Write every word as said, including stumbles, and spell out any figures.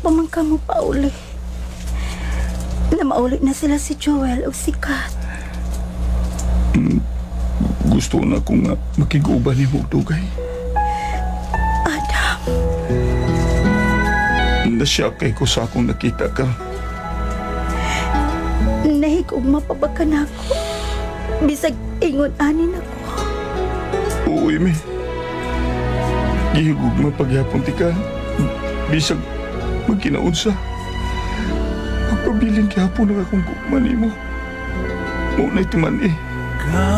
pa man ka mo pauli. Na mauli na sila si Joel o si Kat. Mm, gusto na ko nga makiguban ni mo, Dugay. Adam. Nasyakay ko sa akong nakita ka. Nahigugma pa ba ka na ako? Bisag ingon anin ako. Oo, Ime. Gihigugma pagyapon ti ka. Bisag magkinaunsa. Magpabiling gihapon na akong gugman ni mo. Maunay timan eh.